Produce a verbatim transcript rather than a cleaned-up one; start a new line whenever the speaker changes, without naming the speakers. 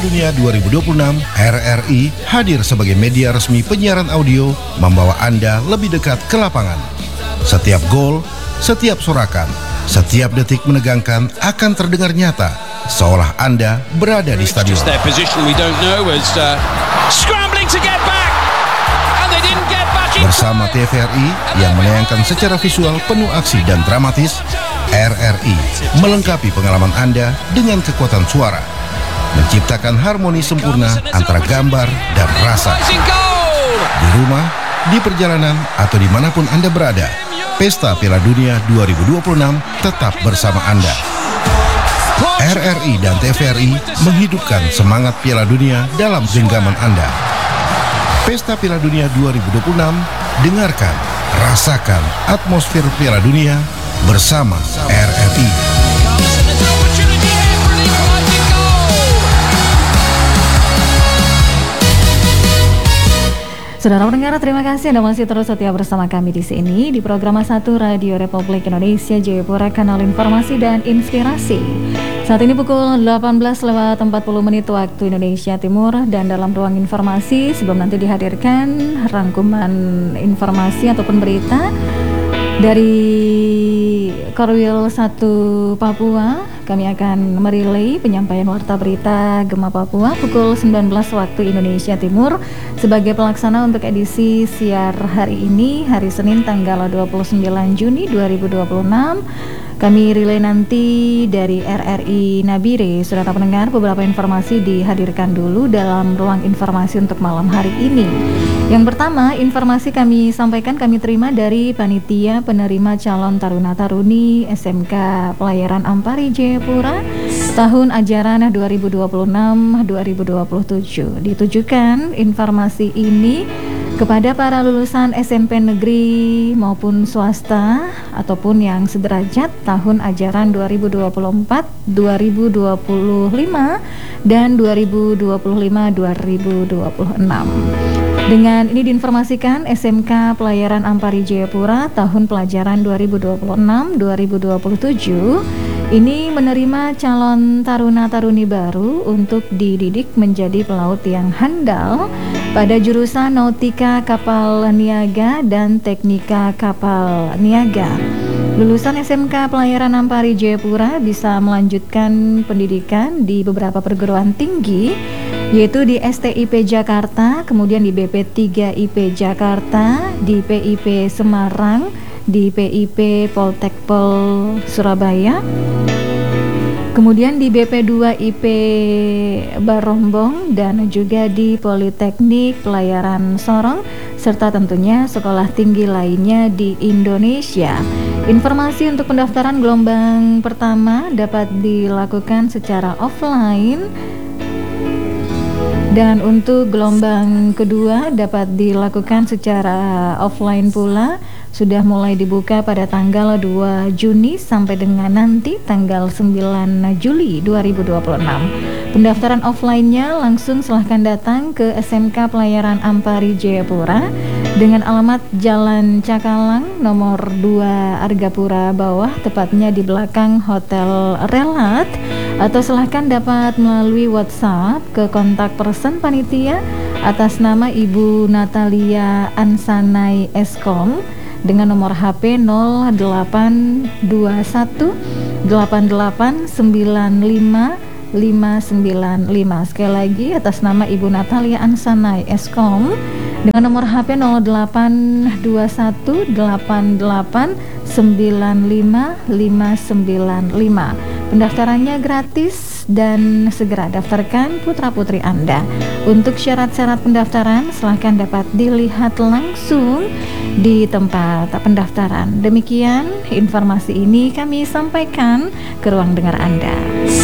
Dunia dua ribu dua puluh enam, R R I hadir sebagai media resmi penyiaran audio, membawa Anda lebih dekat ke lapangan. Setiap gol, setiap sorakan, setiap detik menegangkan akan terdengar nyata, seolah Anda berada di stadion. Bersama T V R I yang menayangkan secara visual penuh aksi dan dramatis, R R I melengkapi pengalaman Anda dengan kekuatan suara, menciptakan harmoni sempurna antara gambar dan rasa. Di rumah, di perjalanan, atau dimanapun Anda berada, Pesta Piala Dunia dua ribu dua puluh enam tetap bersama Anda. R R I dan T V R I menghidupkan semangat Piala Dunia dalam genggaman Anda. Pesta Piala Dunia dua ribu dua puluh enam, dengarkan, rasakan atmosfer Piala Dunia bersama R R I.
Saudara pendengar, terima kasih Anda masih terus setia bersama kami di sini di program satu Radio Republik Indonesia Jayapura, kanal informasi dan inspirasi. Saat ini pukul delapan belas lewat empat puluh menit waktu Indonesia Timur, dan dalam ruang informasi sebelum nanti dihadirkan rangkuman informasi ataupun berita dari Korwil satu Papua, kami akan merilai penyampaian warta berita Gema Papua pukul sembilan belas waktu Indonesia Timur sebagai pelaksana untuk edisi siar hari ini, hari Senin tanggal dua puluh sembilan Juni dua ribu dua puluh enam. Kami relay nanti dari R R I Nabire. Saudara pendengar, beberapa informasi dihadirkan dulu dalam ruang informasi untuk malam hari ini. Yang pertama, informasi kami sampaikan kami terima dari Panitia Penerima Calon Taruna Taruni S M K Pelayaran Ampari Jayapura tahun ajaran dua ribu dua puluh enam dua ribu dua puluh tujuh. Ditujukan informasi ini kepada para lulusan S M P negeri maupun swasta ataupun yang sederajat tahun ajaran dua ribu dua puluh empat dua ribu dua puluh lima dan dua ribu dua puluh lima dua ribu dua puluh enam. Dengan ini diinformasikan S M K Pelayaran Ampari Jayapura tahun pelajaran dua ribu dua puluh enam dua ribu dua puluh tujuh ini menerima calon taruna-taruni baru untuk dididik menjadi pelaut yang handal pada jurusan Nautika Kapal Niaga dan Teknika Kapal Niaga. Lulusan S M K Pelayaran Ampari Jayapura bisa melanjutkan pendidikan di beberapa perguruan tinggi, yaitu di S T I P Jakarta, kemudian di B P tiga I P Jakarta, di P I P Semarang, di P I P Poltekpol Surabaya, kemudian di B P dua I P Barombong, dan juga di Politeknik Pelayaran Sorong, serta tentunya sekolah tinggi lainnya di Indonesia. Informasi untuk pendaftaran gelombang pertama dapat dilakukan secara offline, dan untuk gelombang kedua dapat dilakukan secara offline pula. Sudah mulai dibuka pada tanggal dua Juni sampai dengan nanti tanggal sembilan Juli dua ribu dua puluh enam. Pendaftaran offline-nya langsung silahkan datang ke S M K Pelayaran Ampari Jayapura dengan alamat Jalan Cakalang nomor dua Argapura Bawah, tepatnya di belakang Hotel Relat, atau silahkan dapat melalui WhatsApp ke kontak person panitia atas nama Ibu Natalia Ansanai Eskom dengan nomor H P nol delapan dua satu delapan delapan sembilan lima lima sembilan lima. Sekali lagi, atas nama Ibu Natalia Ansanai Eskom dengan nomor H P nol delapan dua satu delapan delapan sembilan lima lima sembilan lima. Pendaftarannya gratis dan segera daftarkan putra-putri Anda. Untuk syarat-syarat pendaftaran silahkan dapat dilihat langsung di tempat pendaftaran. Demikian informasi ini kami sampaikan ke ruang dengar Anda.